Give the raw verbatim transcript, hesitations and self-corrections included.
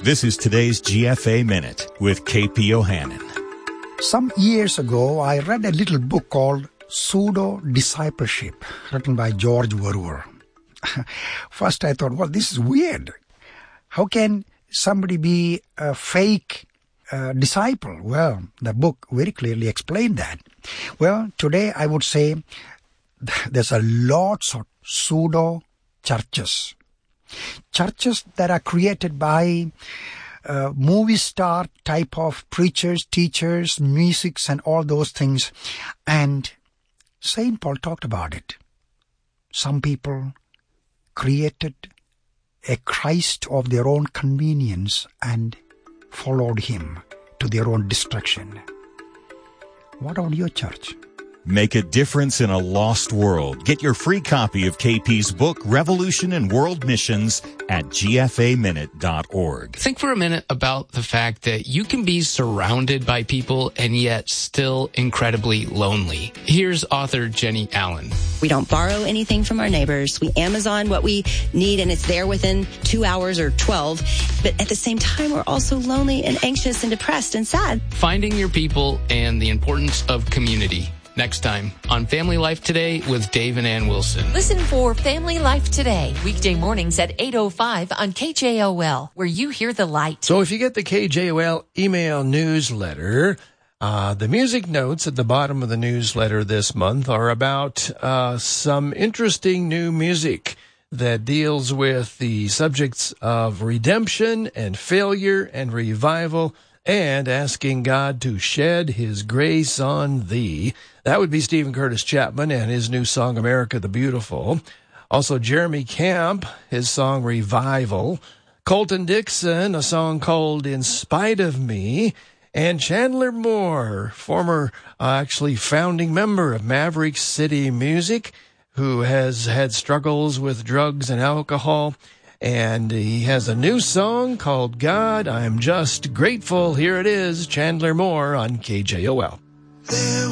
This is today's G F A Minute with K P Yohannan. Some years ago, I read a little book called Pseudo-Discipleship, written by George Verwer. First, I thought, well, this is weird. How can somebody be a fake uh, disciple? Well, the book very clearly explained that. Well, today I would say there's a lots of pseudo-churches. Churches that are created by uh, movie star type of preachers, teachers, musics, and all those things. And Saint Paul talked about it. Some people created a Christ of their own convenience and followed him to their own destruction. What about your church? Make a difference in a lost world. Get your free copy of K P's book, Revolution and World Missions, at G F A minute dot org. Think for a minute about the fact that you can be surrounded by people and yet still incredibly lonely. Here's author Jenny Allen. We don't borrow anything from our neighbors. We Amazon what we need and it's there within two hours or twelve. But at the same time, we're also lonely and anxious and depressed and sad. Finding your people and the importance of community. Next time on Family Life Today with Dave and Ann Wilson. Listen for Family Life Today, weekday mornings at eight oh five on K J O L, where you hear the light. So if you get the K J O L email newsletter, uh, the music notes at the bottom of the newsletter this month are about uh, some interesting new music that deals with the subjects of redemption and failure and revival and asking God to shed his grace on thee. That would be Stephen Curtis Chapman and his new song, America the Beautiful. Also, Jeremy Camp, his song, Revival. Colton Dixon, a song called In Spite of Me. And Chandler Moore, former, uh, actually founding member of Maverick City Music, who has had struggles with drugs and alcohol. And he has a new song called God, I'm Just Grateful. Here it is, Chandler Moore on K J O L. There